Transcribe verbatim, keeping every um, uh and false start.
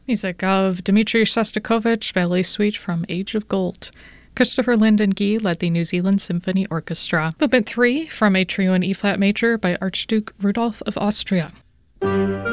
Music of Dmitri Shostakovich, Ballet Suite from Age of Gold. Christopher Lyndon Gee led the New Zealand Symphony Orchestra. Movement three from a trio in E-flat major by Archduke Rudolph of Austria.